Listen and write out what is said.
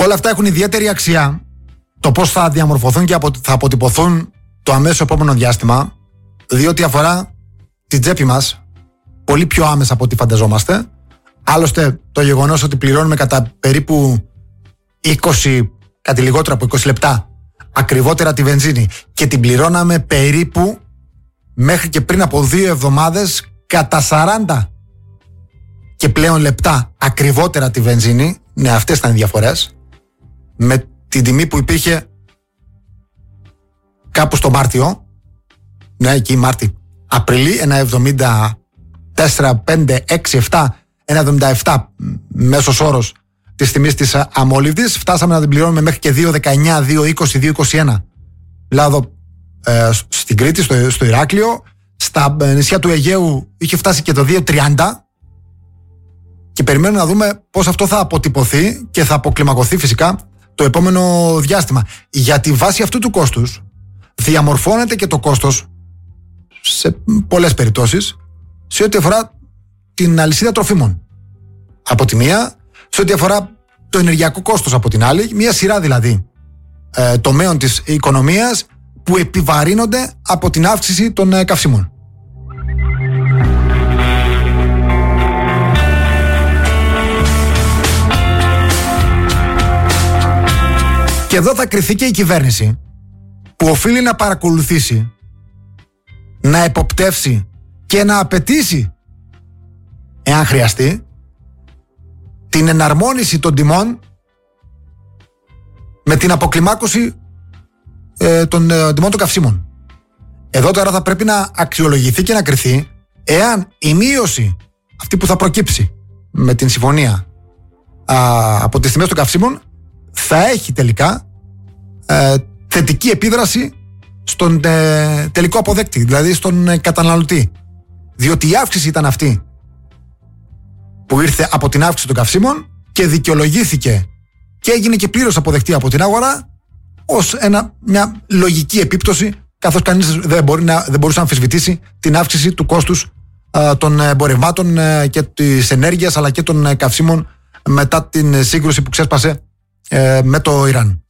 όλα αυτά έχουν ιδιαίτερη αξία. Το πώς θα διαμορφωθούν και θα αποτυπωθούν το αμέσως επόμενο διάστημα, διότι αφορά την τσέπη μας πολύ πιο άμεσα από ό,τι φανταζόμαστε. Άλλωστε, το γεγονός ότι πληρώνουμε κατά περίπου 20, κάτι λιγότερο από 20 λεπτά ακριβότερα τη βενζίνη και την πληρώναμε περίπου μέχρι και πριν από 2 εβδομάδες κατά 40 και πλέον λεπτά ακριβότερα τη βενζίνη. Ναι, αυτές ήταν οι διαφορές. Με την τιμή που υπήρχε κάπου στο Μάρτιο, ναι, εκεί Μάρτι, Απριλή, 1,74, 5, 6, 7, 1,77 μέσος όρος της τιμής της αμόλυβδης. Φτάσαμε να την πληρώνουμε μέχρι και 2,19, 2,20, 2,21. Δηλαδή στην Κρήτη, στο Ηράκλειο, στα νησιά του Αιγαίου είχε φτάσει και το 2,30 και περιμένουμε να δούμε πώς αυτό θα αποτυπωθεί και θα αποκλιμακωθεί φυσικά το επόμενο διάστημα. Για τη βάση αυτού του κόστους διαμορφώνεται και το κόστος σε πολλές περιπτώσεις σε ό,τι αφορά την αλυσίδα τροφίμων από τη μία, σε ό,τι αφορά το ενεργειακό κόστος από την άλλη, μια σειρά δηλαδή τομέων της οικονομίας που επιβαρύνονται από την αύξηση των καυσίμων. Και εδώ θα κριθεί και η κυβέρνηση, που οφείλει να παρακολουθήσει, να εποπτεύσει και να απαιτήσει, εάν χρειαστεί, την εναρμόνιση των τιμών με την αποκλιμάκωση των τιμών των καυσίμων. Εδώ τώρα θα πρέπει να αξιολογηθεί και να κριθεί εάν η μείωση αυτή που θα προκύψει με την συμφωνία από τις τιμές των καυσίμων θα έχει τελικά θετική επίδραση στον τελικό αποδέκτη, δηλαδή στον καταναλωτή. Διότι η αύξηση ήταν αυτή που ήρθε από την αύξηση των καυσίμων και δικαιολογήθηκε και έγινε και πλήρως αποδεκτή από την αγορά ως μια λογική επίπτωση, καθώς κανείς δεν μπορούσε να αμφισβητήσει την αύξηση του κόστους των εμπορευμάτων και της ενέργειας αλλά και των καυσίμων μετά την σύγκρουση που ξέσπασε με το Ιράν.